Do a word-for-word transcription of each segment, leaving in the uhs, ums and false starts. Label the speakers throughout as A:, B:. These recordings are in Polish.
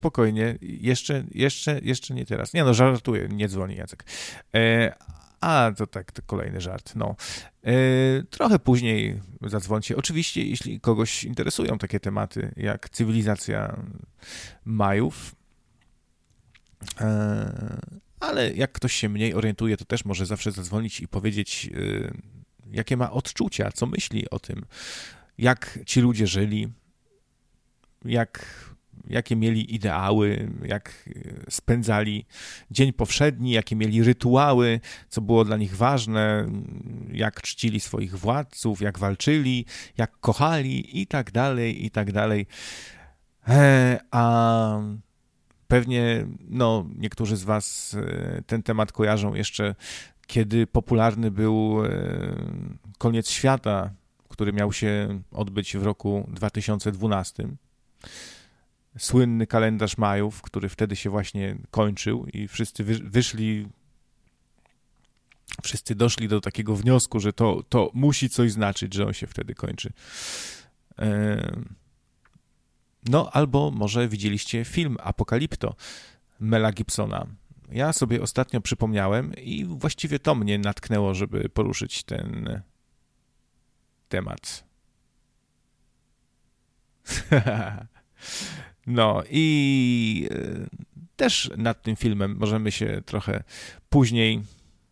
A: spokojnie, jeszcze, jeszcze, jeszcze nie teraz. Nie no, żartuję, nie dzwoni Jacek. E, a, to tak, to kolejny żart, no. E, trochę później zadzwońcie. Oczywiście, jeśli kogoś interesują takie tematy, jak cywilizacja Majów, e, ale jak ktoś się mniej orientuje, to też może zawsze zadzwonić i powiedzieć, e, jakie ma odczucia, co myśli o tym, jak ci ludzie żyli, jak, jakie mieli ideały, jak spędzali dzień powszedni, jakie mieli rytuały, co było dla nich ważne, jak czcili swoich władców, jak walczyli, jak kochali i tak dalej, i tak dalej. A pewnie no, niektórzy z was ten temat kojarzą jeszcze, kiedy popularny był koniec świata, który miał się odbyć w roku dwa tysiące dwunastym. Słynny kalendarz Majów, który wtedy się właśnie kończył i wszyscy wyszli, wszyscy doszli do takiego wniosku, że to, to musi coś znaczyć, że on się wtedy kończy. No, albo może widzieliście film Apokalipto Mela Gibsona. Ja sobie ostatnio przypomniałem i właściwie to mnie natknęło, żeby poruszyć ten temat. No i też nad tym filmem możemy się trochę później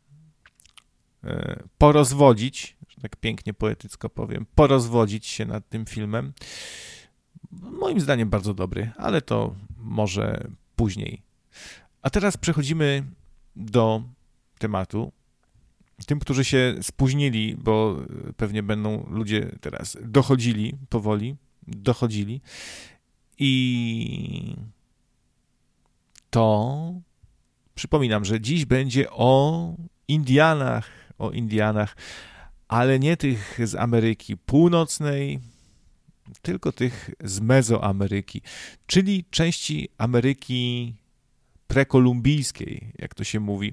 A: porozwodzić, że tak pięknie poetycko powiem, porozwodzić się nad tym filmem. Moim zdaniem bardzo dobry, ale to może później. A teraz przechodzimy do tematu. Tym, którzy się spóźnili, bo pewnie będą ludzie teraz dochodzili powoli, dochodzili i to przypominam, że dziś będzie o Indianach, o Indianach, ale nie tych z Ameryki Północnej, tylko tych z Mezoameryki, czyli części Ameryki prekolumbijskiej, jak to się mówi.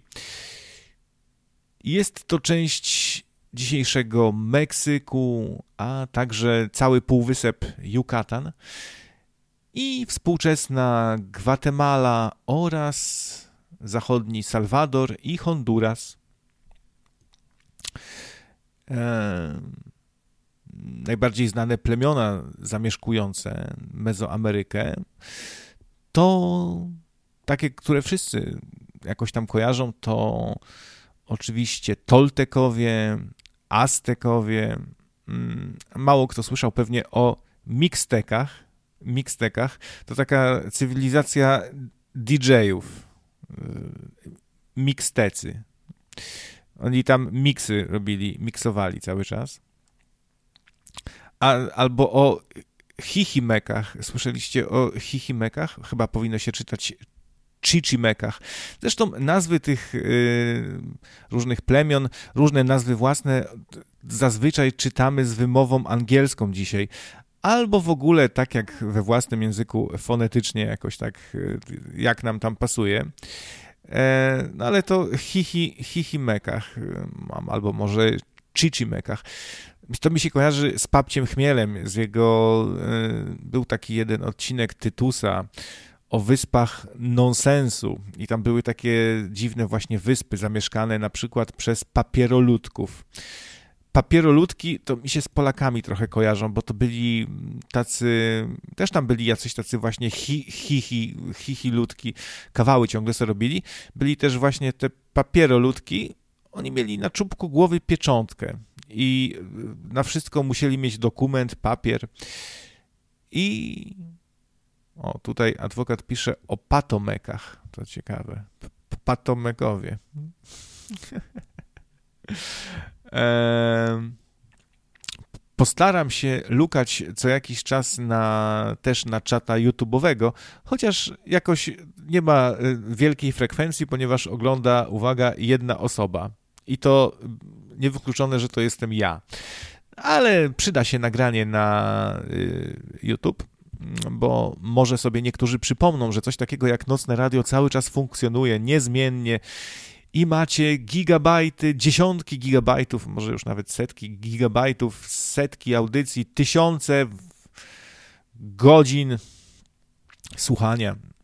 A: Jest to część dzisiejszego Meksyku, a także cały półwysep Yucatan i współczesna Gwatemala oraz zachodni Salwador i Honduras. E, najbardziej znane plemiona zamieszkujące Mezoamerykę to takie, które wszyscy jakoś tam kojarzą, to oczywiście Toltekowie, Aztekowie. Mało kto słyszał pewnie o Mixtekach. Mixtekach to taka cywilizacja didżejów. Mixtecy. Oni tam miksy robili, miksowali cały czas. A, albo o Chichimekach. Słyszeliście o Chichimekach? Chyba powinno się czytać Chichimekach. Zresztą nazwy tych y, różnych plemion, różne nazwy własne zazwyczaj czytamy z wymową angielską dzisiaj, albo w ogóle tak jak we własnym języku fonetycznie jakoś tak, y, jak nam tam pasuje. E, no ale to Chichi, Chichimekach, albo może Chichimekach. To mi się kojarzy z Papciem Chmielem, z jego, y, był taki jeden odcinek Tytusa o wyspach nonsensu i tam były takie dziwne właśnie wyspy zamieszkane na przykład przez papieroludków. Papieroludki to mi się z Polakami trochę kojarzą, bo to byli tacy, też tam byli jacyś tacy właśnie hi, hihi, hihi ludki, kawały ciągle sobie robili. Byli też właśnie te papieroludki, oni mieli na czubku głowy pieczątkę i na wszystko musieli mieć dokument, papier i o, tutaj adwokat pisze o patomekach. To ciekawe. Patomekowie. eee, postaram się lukać co jakiś czas na, też na czata YouTube'owego, chociaż jakoś nie ma wielkiej frekwencji, ponieważ ogląda, uwaga, jedna osoba. I to niewykluczone, że to jestem ja. Ale przyda się nagranie na y, YouTube, bo może sobie niektórzy przypomną, że coś takiego jak Nocne Radio cały czas funkcjonuje niezmiennie i macie gigabajty, dziesiątki gigabajtów, może już nawet setki gigabajtów, setki audycji, tysiące godzin słuchania